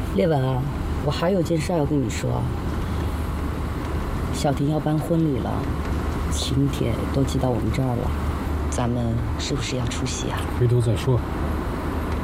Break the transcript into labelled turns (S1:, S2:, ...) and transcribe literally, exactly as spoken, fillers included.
S1: 烈文啊，我还有件事要跟你说。小婷要办婚礼了，请帖都寄到我们这儿了，咱们是不是要出席啊？
S2: 回头再说。